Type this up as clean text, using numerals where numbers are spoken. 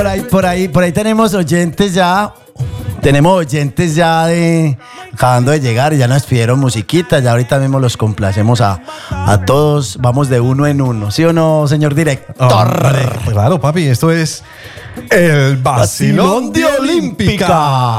Por ahí tenemos oyentes ya. Tenemos oyentes ya acabando de llegar y ya nos pidieron musiquita. Ya ahorita mismo los complacemos a todos. Vamos de uno en uno. ¿Sí o no, señor director? Claro, papi, esto es el Vacilón de Olímpica.